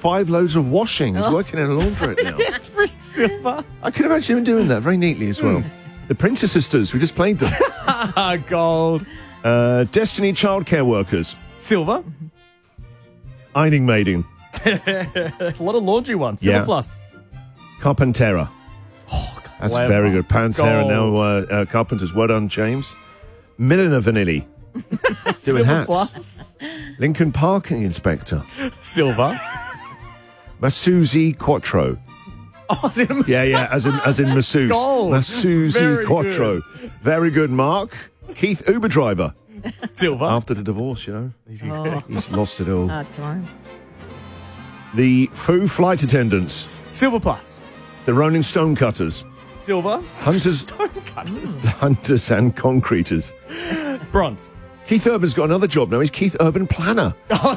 5 loads of washing. He's working in a laundrette now. That's pretty silver. I can imagine him doing that very neatly as well. The Princess Sisters, we just played them. Gold. Destiny childcare workers. Silver. Ironing maiden. A lot of laundry ones. Silver plus. Carpentera. Oh, that's very good. Pantera now Carpenters. Well done, James. Milliner Vanilli. Doing Silver hats. plus. Lincoln Parking Inspector. Silver. Masuzi Quattro. Oh, is it a Yeah, as in masseuse. Gold. Masuzi Very Quattro. good. Very good, Mark. Keith Uber driver. Silver. After the divorce, you know. He's lost it all. Hard time. The Foo flight attendants. Silver plus. The Rolling Stone cutters. Silver. Hunters. Stone cutters. Hunters and concreters. Bronze. Keith Urban's got another job now. He's Keith Urban Planner.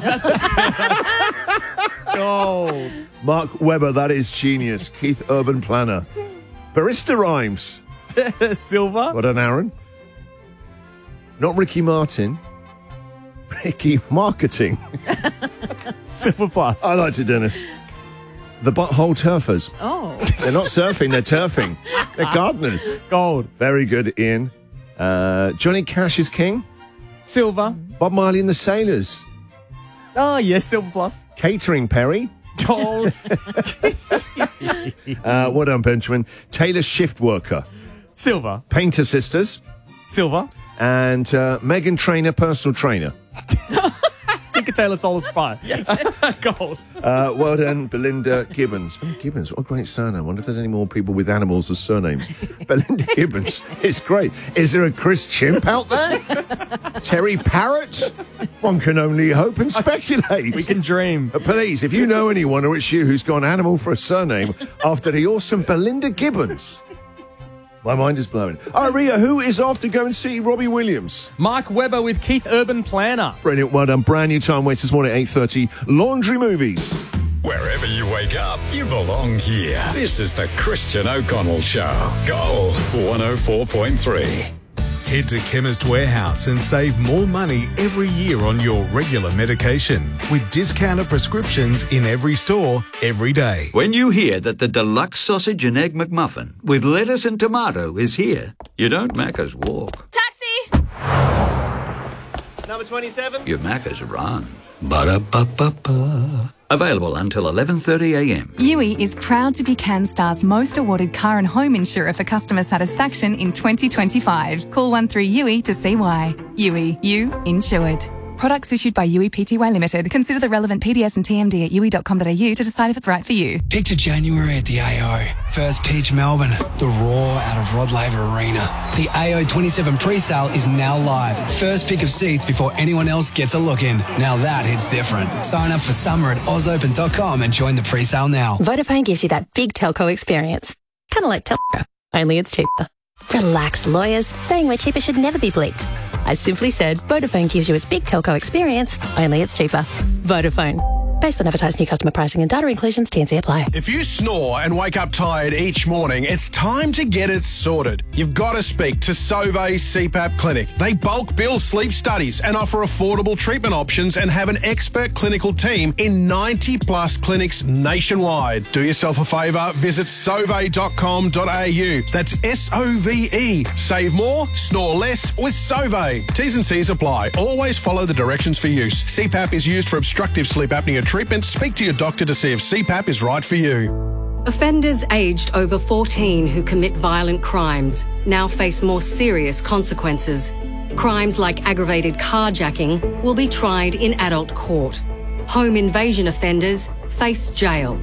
Gold. Mark Webber, that is genius. Keith Urban Planner. Barista Rhymes. Silver. What an Aaron. Not Ricky Martin. Ricky Marketing. Silver plus. I liked it, Dennis. The Butthole Turfers. Oh. They're not surfing, they're turfing. They're gardeners. Gold. Very good, Ian. Johnny Cash is king. Silver. Bob Marley and the Sailors. Oh, yes, silver plus. Catering Perry. Gold. Well done, Benjamin. Taylor Shift Worker. Silver. Painter Sisters. Silver. And Megan Trainor, personal trainer. Tinker Tailor Solid Spy. Yes. Gold. Well done, Belinda Gibbons. Oh, Gibbons, what a great surname. I wonder if there's any more people with animals as surnames. Belinda Gibbons. It's great. Is there a Chris Chimp out there? Terry Parrott? One can only hope and speculate. We can dream. Please, if you know anyone or it's you who's gone animal for a surname after the awesome Belinda Gibbons. My mind is blowing. All right, Ria, who is off to go and see Robbie Williams? Mark Webber with Keith Urban Planner. Brilliant, well done. Brand new time waits this morning at 8:30. Laundry Movies. Wherever you wake up, you belong here. This is the Christian O'Connell Show. Gold 104.3. Head to Chemist Warehouse and save more money every year on your regular medication with discounted prescriptions in every store, every day. When you hear that the deluxe sausage and egg McMuffin with lettuce and tomato is here, you don't Macca's walk. Taxi! Number 27. You Macca's run. Ba-da-ba-ba-ba. Available until 11:30 a.m. Yui is proud to be CanStar's most awarded car and home insurer for customer satisfaction in 2025. Call 13-YUI to see why. Yui, you insured. Products issued by Yui Pty Limited. Consider the relevant PDS and TMD at yui.com.au to decide if it's right for you. Picture January at the AO. First pitch Melbourne. The roar out of Rod Laver Arena. The AO 27 pre-sale is now live. First pick of seats before anyone else gets a look in. Now that hits different. Sign up for summer at ausopen.com and join the pre-sale now. Vodafone gives you that big telco experience. Kind of like Telstra, only it's cheaper. Relax, lawyers. Saying we're cheaper should never be bleeped. I simply said Vodafone gives you its big telco experience, only it's cheaper. Vodafone. Based on advertised new customer pricing and data inclusions, T&C apply. If you snore and wake up tired each morning, it's time to get it sorted. You've got to speak to Sauvé CPAP Clinic. They bulk bill sleep studies and offer affordable treatment options and have an expert clinical team in 90 plus clinics nationwide. Do yourself a favour, visit sauve.com.au. That's SOVE. Save more, snore less with Sauvé. T's and C's apply. Always follow the directions for use. CPAP is used for obstructive sleep apnea treatment. Speak to your doctor to see if CPAP is right for you. Offenders aged over 14 who commit violent crimes now face more serious consequences. Crimes like aggravated carjacking will be tried in adult court. Home invasion offenders face jail.